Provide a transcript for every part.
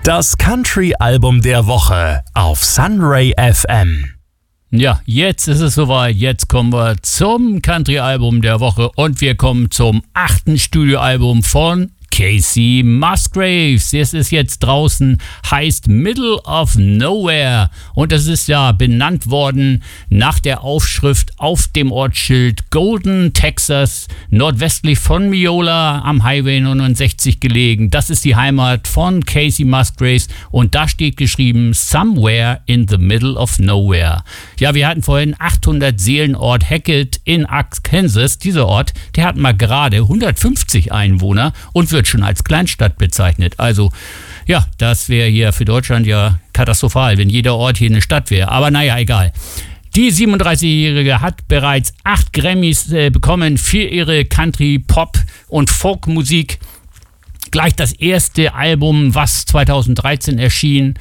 Das Country-Album der Woche auf Sunray FM. Ja, jetzt ist es soweit. Jetzt kommen wir zum Country-Album der Woche und wir kommen zum 8. Studioalbum von Kacey Musgraves. Es ist jetzt draußen, heißt Middle of Nowhere und das ist ja benannt worden nach der Aufschrift auf dem Ortsschild Golden, Texas, nordwestlich von Miyola am Highway 69 gelegen. Das ist die Heimat von Kacey Musgraves und da steht geschrieben Somewhere in the Middle of Nowhere. Ja, wir hatten vorhin 800 Seelenort Hackett in Arkansas. Dieser Ort, der hat mal gerade 150 Einwohner und wird schon als Kleinstadt bezeichnet. Also ja, das wäre hier für Deutschland ja katastrophal, wenn jeder Ort hier eine Stadt wäre. Aber naja, egal. Die 37-Jährige hat bereits 8 Grammys bekommen für ihre Country, Pop und Folkmusik. Gleich das erste Album, was 2013 erschien,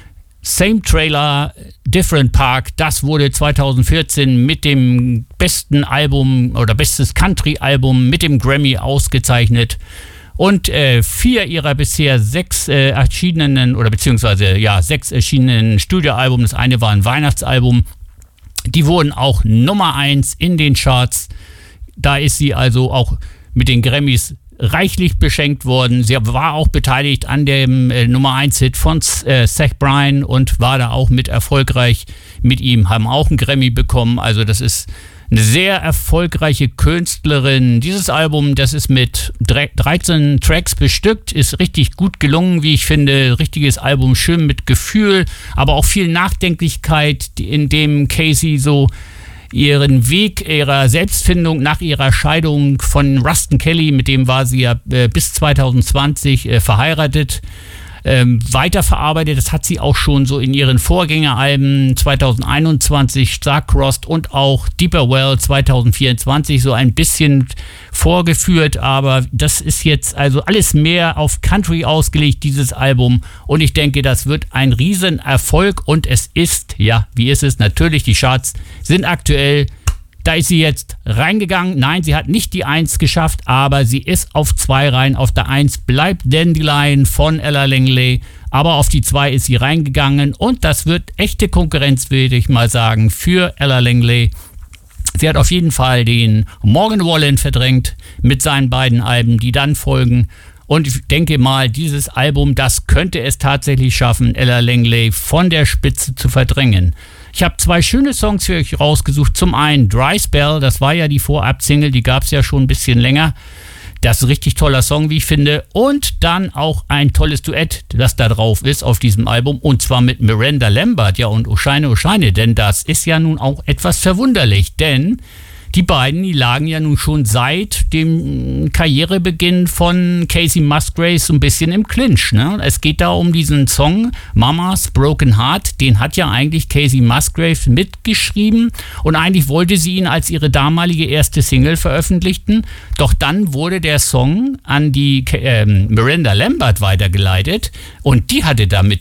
Same Trailer, Different Park, das wurde 2014 mit dem besten Album oder bestes Country-Album mit dem Grammy ausgezeichnet. Und 4 ihrer bisher 6 erschienenen oder beziehungsweise 6 erschienenen Studioalben, das eine war ein Weihnachtsalbum, die wurden auch Nummer 1 in den Charts. Da ist sie also auch mit den Grammys reichlich beschenkt worden. Sie war auch beteiligt an dem Nummer 1 Hit von Zach Bryan und war da auch mit erfolgreich mit ihm, haben auch einen Grammy bekommen. Also das ist eine sehr erfolgreiche Künstlerin. Dieses Album, das ist mit 13 Tracks bestückt, ist richtig gut gelungen, wie ich finde. Richtiges Album, schön mit Gefühl, aber auch viel Nachdenklichkeit, in dem Kacey so ihren Weg ihrer Selbstfindung nach ihrer Scheidung von Ruston Kelly, mit dem war sie ja bis 2020 verheiratet, weiterverarbeitet. Das hat sie auch schon so in ihren Vorgängeralben 2021, Star-Crossed und auch Deeper Well 2024 so ein bisschen vorgeführt, aber das ist jetzt also alles mehr auf Country ausgelegt, dieses Album, und ich denke, das wird ein Riesenerfolg und es ist, ja, wie ist es? Natürlich, die Charts sind aktuell. Da ist sie jetzt reingegangen. Nein, sie hat nicht die 1 geschafft, aber sie ist auf 2 rein. Auf der 1 bleibt Dandelion von Ella Langley, aber auf die 2 ist sie reingegangen und das wird echte Konkurrenz, würde ich mal sagen, für Ella Langley. Sie hat auf jeden Fall den Morgan Wallen verdrängt mit seinen beiden Alben, die dann folgen. Und ich denke mal, dieses Album, das könnte es tatsächlich schaffen, Ella Langley von der Spitze zu verdrängen. Ich habe 2 schöne Songs für euch rausgesucht. Zum einen Dry Spell, das war ja die Vorab-Single, die gab es ja schon ein bisschen länger. Das ist ein richtig toller Song, wie ich finde. Und dann auch ein tolles Duett, das da drauf ist auf diesem Album. Und zwar mit Miranda Lambert, ja, und Oshine Oshine. Denn das ist ja nun auch etwas verwunderlich, denn die beiden, die lagen ja nun schon seit dem Karrierebeginn von Kacey Musgraves so ein bisschen im Clinch, ne? Es geht da um diesen Song Mama's Broken Heart, den hat ja eigentlich Kacey Musgraves mitgeschrieben und eigentlich wollte sie ihn als ihre damalige erste Single veröffentlichen, doch dann wurde der Song an die Miranda Lambert weitergeleitet und die hatte damit